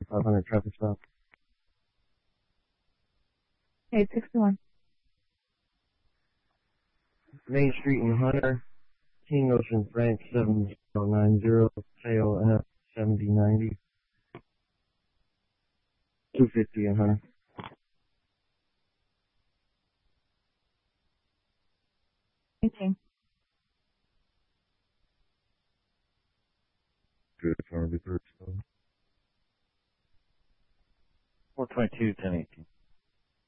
500 traffic stop. 861. Main Street in Hunter, King Ocean Frank 7090, KOF 7090. 250 in Hunter. Anything. Good, Harvey 422, 1018.